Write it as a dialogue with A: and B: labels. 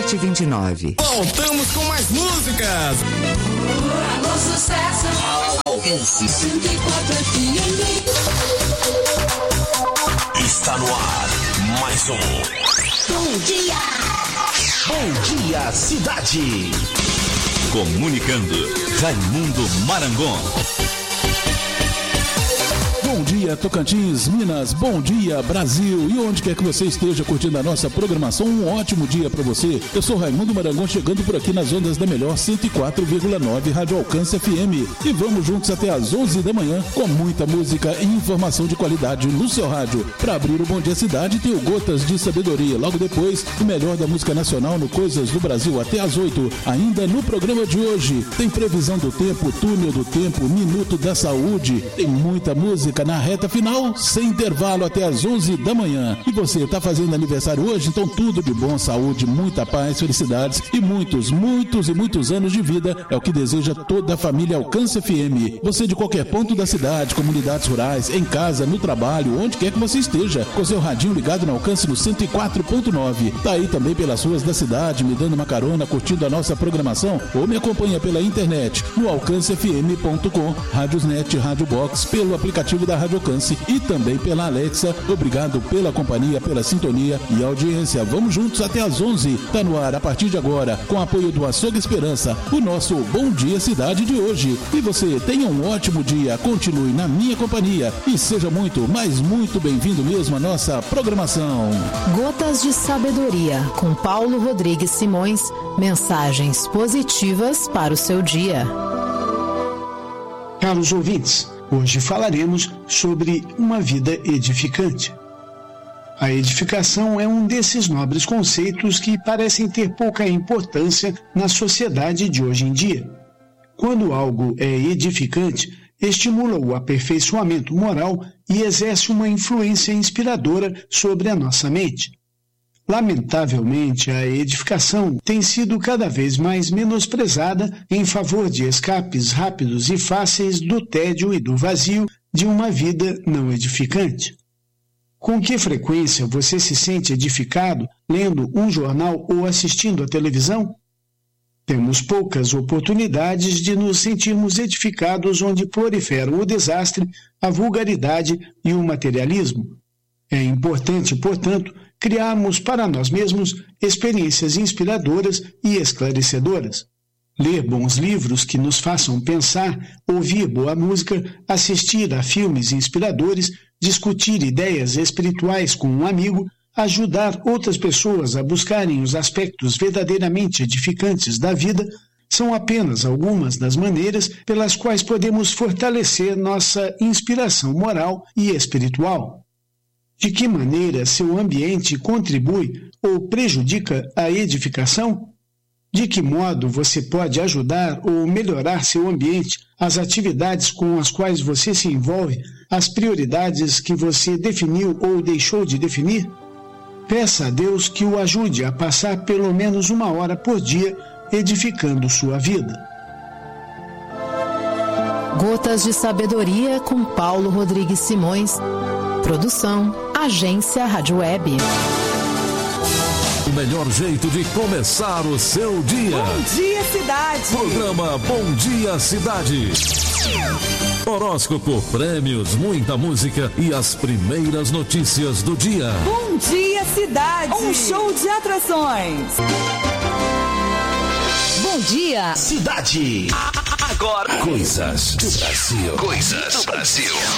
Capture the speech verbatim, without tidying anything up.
A: sete vinte e nove.
B: Voltamos com mais músicas.
C: Alô, sucesso. Alcance cento e quatro F M.
D: Está no ar mais um
C: Bom dia.
D: Bom Dia Cidade. Comunicando, Raimundo Marangon.
E: Bom dia, Tocantins, Minas, bom dia, Brasil. E onde quer que você esteja curtindo a nossa programação, um ótimo dia para você. Eu sou Raimundo Marangon, chegando por aqui nas ondas da melhor cento e quatro vírgula nove Rádio Alcance F M. E vamos juntos até às onze da manhã com muita música e informação de qualidade no seu rádio. Para abrir o Bom Dia Cidade, tem o Gotas de Sabedoria. Logo depois, o melhor da música nacional no Coisas do Brasil até às oito. Ainda no programa de hoje, tem previsão do tempo, túnel do tempo, minuto da saúde. Tem muita música na reta final, sem intervalo até às onze da manhã. E você está fazendo aniversário hoje? Então tudo de bom, saúde, muita paz, felicidades e muitos, muitos e muitos anos de vida é o que deseja toda a família Alcance F M. Você de qualquer ponto da cidade, comunidades rurais, em casa, no trabalho, onde quer que você esteja, com seu radinho ligado no Alcance no cento e quatro ponto nove. Tá aí também pelas ruas da cidade, me dando uma carona, curtindo a nossa programação, ou me acompanha pela internet no alcance f m ponto com, Rádiosnet, Rádio Box, pelo aplicativo da Rádio Alcance e também pela Alexa. Obrigado pela companhia, pela sintonia e audiência. Vamos juntos até às onze. Tá no ar a partir de agora, com apoio do Açougue Esperança, o nosso Bom Dia Cidade de hoje. E você tenha um ótimo dia, continue na minha companhia e seja muito, mas muito bem-vindo mesmo à nossa programação.
F: Gotas de Sabedoria, com Paulo Rodrigues Simões. Mensagens positivas para o seu dia.
G: Caros ouvintes, hoje falaremos sobre uma vida edificante. A edificação é um desses nobres conceitos que parecem ter pouca importância na sociedade de hoje em dia. Quando algo é edificante, estimula o aperfeiçoamento moral e exerce uma influência inspiradora sobre a nossa mente. Lamentavelmente, a edificação tem sido cada vez mais menosprezada em favor de escapes rápidos e fáceis do tédio e do vazio de uma vida não edificante. Com que frequência você se sente edificado lendo um jornal ou assistindo à televisão? Temos poucas oportunidades de nos sentirmos edificados onde proliferam o desastre, a vulgaridade e o materialismo. É importante, portanto, criarmos para nós mesmos experiências inspiradoras e esclarecedoras. Ler bons livros que nos façam pensar, ouvir boa música, assistir a filmes inspiradores, discutir ideias espirituais com um amigo, ajudar outras pessoas a buscarem os aspectos verdadeiramente edificantes da vida, são apenas algumas das maneiras pelas quais podemos fortalecer nossa inspiração moral e espiritual. De que maneira seu ambiente contribui ou prejudica a edificação? De que modo você pode ajudar ou melhorar seu ambiente, as atividades com as quais você se envolve, as prioridades que você definiu ou deixou de definir? Peça a Deus que o ajude a passar pelo menos uma hora por dia edificando sua vida.
F: Gotas de Sabedoria com Paulo Rodrigues Simões. Produção, Agência Rádio Web.
H: O melhor jeito de começar o seu dia.
I: Bom Dia Cidade.
H: Programa Bom Dia Cidade. Horóscopo, prêmios, muita música e as primeiras notícias do dia.
I: Bom Dia Cidade. Um show de atrações.
D: Bom Dia Cidade. Agora, coisas do Brasil. Coisas do Brasil.